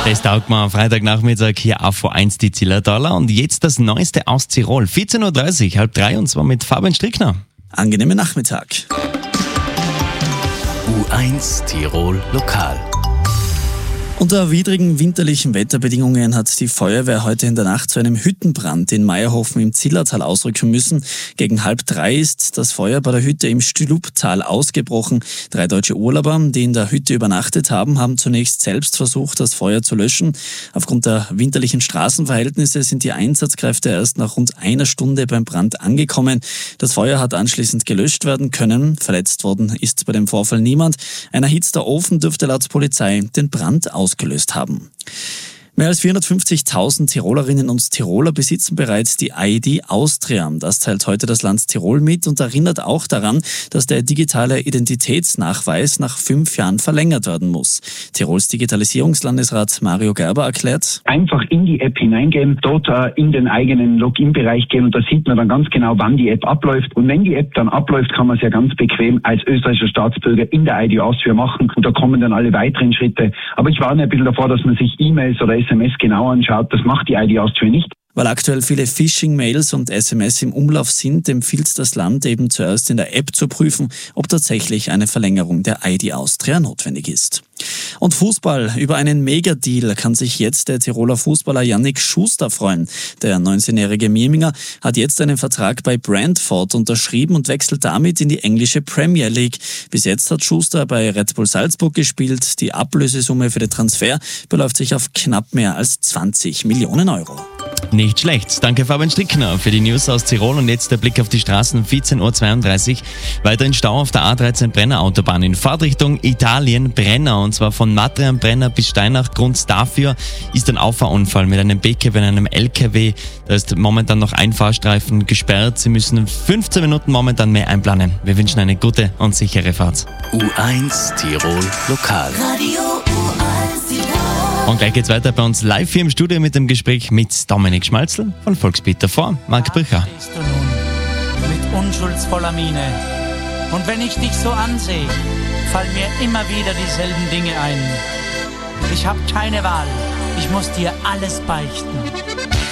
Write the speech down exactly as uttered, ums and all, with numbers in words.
Das taugt mir am Freitagnachmittag hier auf V eins die Zillertaler. Und jetzt das Neueste aus Tirol. vierzehn Uhr dreißig, halb drei, und zwar mit Fabian Strickner. Angenehmen Nachmittag. U eins Tirol Lokal. Unter widrigen winterlichen Wetterbedingungen hat die Feuerwehr heute in der Nacht zu einem Hüttenbrand in Meierhofen im Zillertal ausrücken müssen. Gegen halb drei ist das Feuer bei der Hütte im Stüluptal ausgebrochen. Drei deutsche Urlauber, die in der Hütte übernachtet haben, haben zunächst selbst versucht, das Feuer zu löschen. Aufgrund der winterlichen Straßenverhältnisse sind die Einsatzkräfte erst nach rund einer Stunde beim Brand angekommen. Das Feuer hat anschließend gelöscht werden können. Verletzt worden ist bei dem Vorfall niemand. Ein erhitzter Ofen dürfte laut Polizei den Brand ausgelöst haben. Mehr als vierhundertfünfzigtausend Tirolerinnen und Tiroler besitzen bereits die I D Austria. Das teilt heute das Land Tirol mit und erinnert auch daran, dass der digitale Identitätsnachweis nach fünf Jahren verlängert werden muss. Tirols Digitalisierungslandesrat Mario Gerber erklärt: Einfach in die App hineingehen, dort äh, in den eigenen Login-Bereich gehen, und da sieht man dann ganz genau, wann die App abläuft. Und wenn die App dann abläuft, kann man es ja ganz bequem als österreichischer Staatsbürger in der I D Austria machen, und da kommen dann alle weiteren Schritte. Aber ich warne ein bisschen davor, dass man sich E-Mails oder S M S genau anschaut. Das macht die I D Austria nicht. Weil aktuell viele Phishing-Mails und S M S im Umlauf sind, empfiehlt das Land eben zuerst in der App zu prüfen, ob tatsächlich eine Verlängerung der I D Austria notwendig ist. Und Fußball. Über einen Megadeal kann sich jetzt der Tiroler Fußballer Yannick Schuster freuen. Der neunzehnjährige Mieminger hat jetzt einen Vertrag bei Brentford unterschrieben und wechselt damit in die englische Premier League. Bis jetzt hat Schuster bei Red Bull Salzburg gespielt. Die Ablösesumme für den Transfer beläuft sich auf knapp mehr als zwanzig Millionen Euro. Nicht schlecht. Danke Fabian Strickner für die News aus Tirol. Und jetzt der Blick auf die Straßen. vierzehn Uhr zweiunddreißig. Weiter in Stau auf der A dreizehn Brenner Autobahn in Fahrtrichtung Italien Brenner. Und zwar von Matria am Brenner bis Steinach. Grund dafür ist ein Auffahrunfall mit einem B K W und einem L K W. Da ist momentan noch ein Fahrstreifen gesperrt. Sie müssen fünfzehn Minuten momentan mehr einplanen. Wir wünschen eine gute und sichere Fahrt. U eins Tirol Lokal. Radio U eins Tirol. Und gleich geht's weiter bei uns live hier im Studio mit dem Gespräch mit Dominik Schmalzl von Volksbeat. Davor Marc Brücher. Da stehst du nun mit unschuldsvoller Miene. Und wenn ich dich so ansehe, fallen mir immer wieder dieselben Dinge ein. Ich hab keine Wahl. Ich muss dir alles beichten.